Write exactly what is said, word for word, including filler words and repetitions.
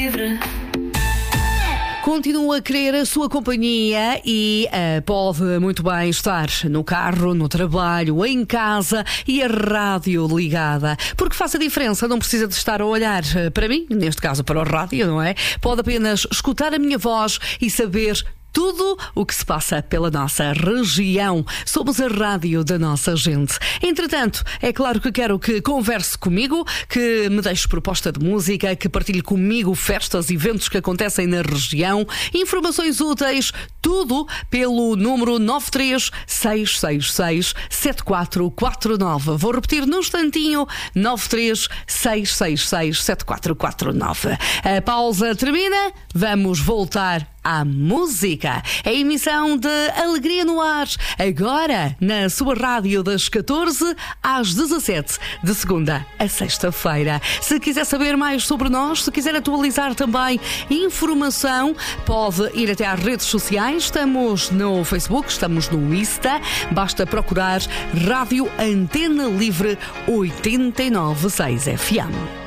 Continua a querer a sua companhia e uh, pode muito bem estar no carro, no trabalho, em casa e a rádio ligada. Porque faz a diferença, não precisa de estar a olhar para mim, neste caso para o rádio, não é? Pode apenas escutar a minha voz e saber tudo o que se passa pela nossa região. Somos a rádio da nossa gente. Entretanto, é claro que quero que converse comigo, que me deixe proposta de música, que partilhe comigo festas, eventos que acontecem na região, informações úteis, tudo pelo número nove três seis seis seis sete quatro quatro nove. Vou repetir num instantinho, nove três seis seis seis sete quatro quatro nove. A pausa termina, vamos voltar à música. A emissão de Alegria no Ar, agora na sua rádio das catorze às dezassete, de segunda a sexta-feira. Se quiser saber mais sobre nós, se quiser atualizar também informação, pode ir até às redes sociais. Estamos no Facebook, estamos no Insta. Basta procurar Rádio Antena Livre oitenta e nove ponto seis F M.